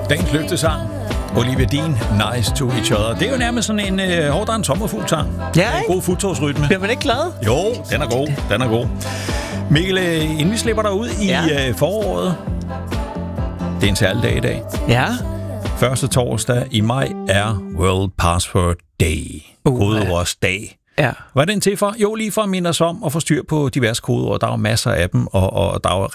Dagens løftesang. Olivia Dean, Nice to Each Other. Det er jo nærmest sådan en hårdere en sommerfuglsang. Ja, en god fuldtogsrytme. Bliver man ikke glad? Jo, den er god. Den er god. Mikkel, inden vi slipper dig ud i foråret. Det er en særlig dag i dag. Ja. Første torsdag i maj er World Password Day. Kodeordsdag. Ja. Hvad er den til for? Jo, lige for at minde os om at få styr på diverse kodeord. Der er jo masser af dem, og der er jo